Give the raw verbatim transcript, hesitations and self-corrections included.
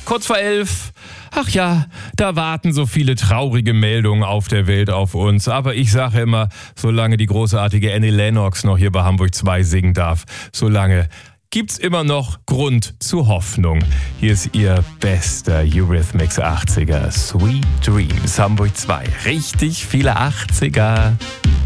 kurz vor elf. Ach ja, da warten so viele traurige Meldungen auf der Welt auf uns. Aber ich sage immer, solange die großartige Annie Lennox noch hier bei Hamburg zwei singen darf, solange gibt's immer noch Grund zur Hoffnung. Hier ist ihr bester Eurythmics achtziger, Sweet Dreams, Hamburg zwei. Richtig viele achtziger.